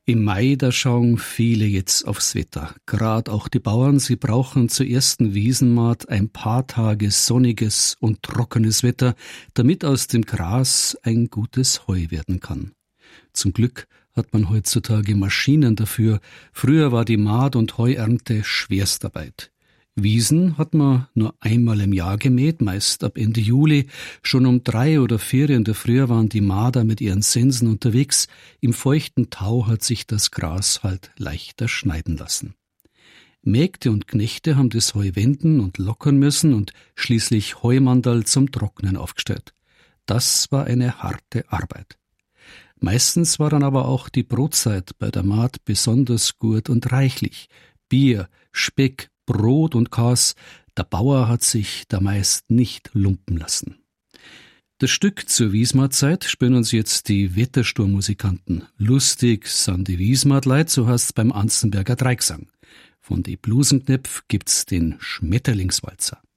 Im Mai, da schauen viele jetzt aufs Wetter. Gerade auch die Bauern, sie brauchen zur ersten Wiesenmahd ein paar Tage sonniges und trockenes Wetter, damit aus dem Gras ein gutes Heu werden kann. Zum Glück hat man heutzutage Maschinen dafür. Früher war die Mahd- und Heuernte Schwerstarbeit. Wiesen hat man nur einmal im Jahr gemäht, meist ab Ende Juli. Schon um 3 oder 4 in der Früh waren die Marder mit ihren Sensen unterwegs. Im feuchten Tau hat sich das Gras halt leichter schneiden lassen. Mägde und Knechte haben das Heu wenden und lockern müssen und schließlich Heumandal zum Trocknen aufgestellt. Das war eine harte Arbeit. Meistens war dann aber auch die Brotzeit bei der Mahd besonders gut und reichlich. Bier, Speck, Brot und Kas, der Bauer hat sich da meist nicht lumpen lassen. Das Stück zur Wiesmarzeit spielen uns jetzt die Wettersturmmusikanten. Lustig sind die Wiesmadleit, so heißt's beim Anzenberger Dreigesang. Von die Blusenknöpf gibt's den Schmetterlingswalzer.